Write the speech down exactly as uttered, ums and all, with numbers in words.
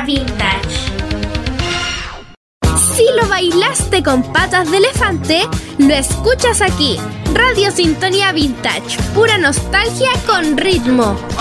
Vintage. Si lo bailaste con patas de elefante, lo escuchas aquí. Radio Sintonía Vintage, pura nostalgia con ritmo.